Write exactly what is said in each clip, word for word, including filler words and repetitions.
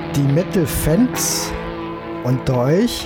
Die Metal-Fans unter euch,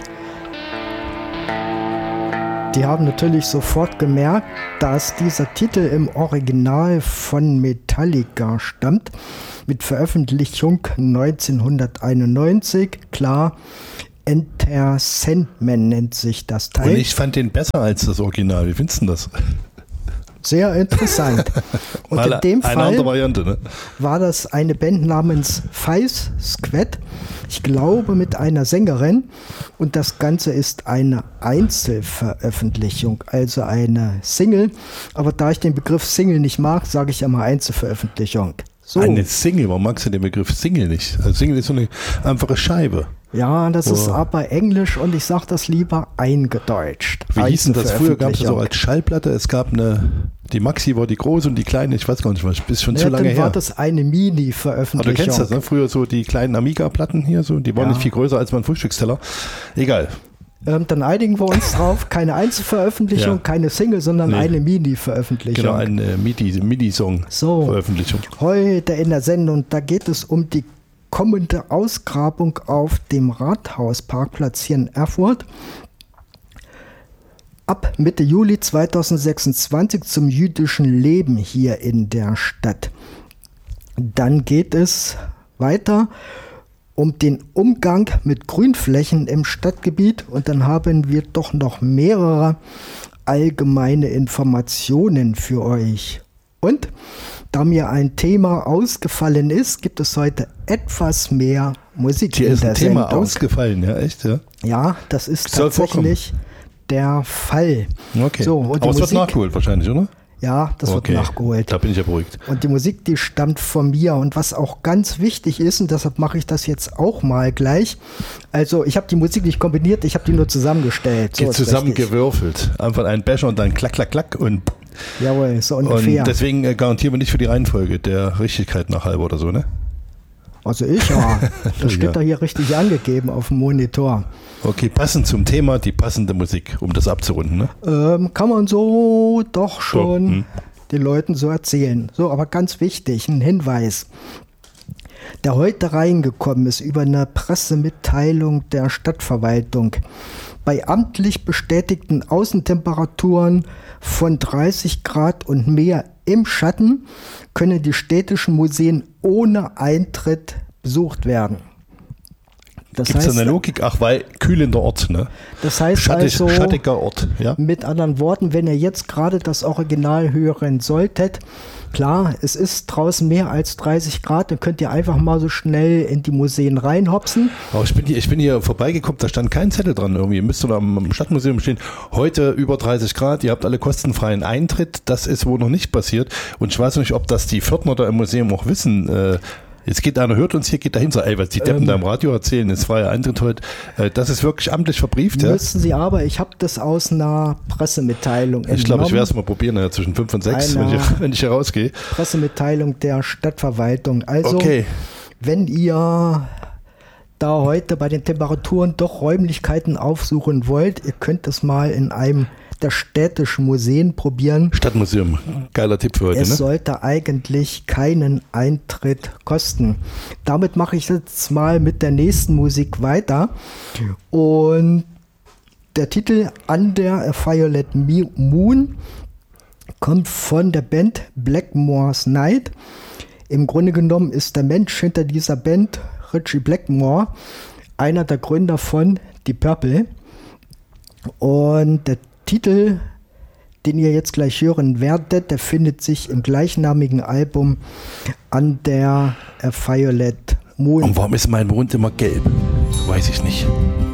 die haben natürlich sofort gemerkt, dass dieser Titel im Original von Metallica stammt, mit Veröffentlichung neunzehnhunderteinundneunzig. Klar, Enter Sandman nennt sich das Teil. Und ich fand den besser als das Original. Wie findest du das? Sehr interessant. Und Mal in dem eine Fall andere Variante, ne? war das eine Band namens Vice Squad, ich glaube mit einer Sängerin, und das Ganze ist eine Einzelveröffentlichung, also eine Single, aber da ich den Begriff Single nicht mag, sage ich immer Einzelveröffentlichung. So. Eine Single, warum magst du den Begriff Single nicht? Also Single ist so eine einfache Scheibe. Ja, das oh. ist aber Englisch und ich sage das lieber eingedeutscht. Wie hieß denn das? Früher gab es so als Schallplatte, es gab eine, die Maxi war die große und die kleine, ich weiß gar nicht, was, ist schon ja, zu lange dann her. war das eine Mini-Veröffentlichung. Aber du kennst das, ne? Früher so die kleinen Amiga-Platten hier, so, die waren ja. nicht viel größer als mein Frühstücksteller. Egal. Ähm, dann einigen wir uns drauf, keine Einzelveröffentlichung, ja. keine Single, sondern nee. eine Mini-Veröffentlichung. Genau, eine Midi-Song-Veröffentlichung. So, heute in der Sendung, da geht es um die kommende Ausgrabung auf dem Rathausparkplatz hier in Erfurt. Ab Mitte Juli zweitausendsechsundzwanzig zum jüdischen Leben hier in der Stadt. Dann geht es weiter um den Umgang mit Grünflächen im Stadtgebiet und dann haben wir doch noch mehrere allgemeine Informationen für euch. Und da mir ein Thema ausgefallen ist, gibt es heute etwas mehr Musik Hier in ist der ein Thema Sendung. ausgefallen, ja, echt? Ja, ja das ist Soll tatsächlich vorkommen. der Fall. Okay, so, und aber es Musik, wird nachgeholt wahrscheinlich, oder? Ja, das okay. wird nachgeholt. Da bin ich ja beruhigt. Und die Musik, die stammt von mir. Und was auch ganz wichtig ist, und deshalb mache ich das jetzt auch mal gleich. Also ich habe die Musik nicht kombiniert, ich habe die nur zusammengestellt. So zusammengewürfelt. Einfach ein Becher und dann klack, klack, klack und jawohl, so ungefähr. Und deswegen äh, garantieren wir nicht für die Reihenfolge der Richtigkeit nach halb oder so, ne? Also ich ja. Das steht ja. da hier richtig angegeben auf dem Monitor. Okay, passend zum Thema, die passende Musik, um das abzurunden, ne? Ähm, kann man so doch schon so, hm. den Leuten so erzählen. So, aber ganz wichtig, ein Hinweis, der heute reingekommen ist über eine Pressemitteilung der Stadtverwaltung. Bei amtlich bestätigten Außentemperaturen von dreißig Grad und mehr im Schatten können die städtischen Museen ohne Eintritt besucht werden. Gibt es eine Logik? Ach, weil kühlender Ort, ne? Das heißt Schattig, also, schattiger Ort, ja. Mit anderen Worten, wenn ihr jetzt gerade das Original hören solltet, klar, es ist draußen mehr als dreißig Grad, dann könnt ihr einfach mal so schnell in die Museen reinhopsen. Aber ich bin hier, ich bin hier vorbeigekommen, da stand kein Zettel dran irgendwie. Ihr müsst da am Stadtmuseum stehen, heute über dreißig Grad, ihr habt alle kostenfreien Eintritt. Das ist wohl noch nicht passiert. Und ich weiß nicht, ob das die Pförtner da im Museum auch wissen. Äh, Jetzt geht einer, hört uns hier, geht dahin, sagt, ey, was die Deppen ähm, da im Radio erzählen, ist freier Eintritt heute. Äh, das ist wirklich amtlich verbrieft, ja? Müssen Sie aber, ich habe das aus einer Pressemitteilung entnommen. Ich glaube, ich werde es mal probieren, ja, zwischen fünf und sechs, wenn ich, wenn ich hier rausgehe. Pressemitteilung der Stadtverwaltung. Also, okay. Wenn ihr da heute bei den Temperaturen doch Räumlichkeiten aufsuchen wollt, ihr könnt es mal in einem der städtischen Museen probieren. Stadtmuseum, geiler Tipp für heute. Es ne? sollte eigentlich keinen Eintritt kosten. Damit mache ich jetzt mal mit der nächsten Musik weiter. Und der Titel Under a Violet Moon kommt von der Band Blackmore's Night. Im Grunde genommen ist der Mensch hinter dieser Band, Ritchie Blackmore, einer der Gründer von Deep Purple. Und der Titel, den ihr jetzt gleich hören werdet, der findet sich im gleichnamigen Album Under a Violet Moon. Und warum ist mein Mond immer gelb? Weiß ich nicht.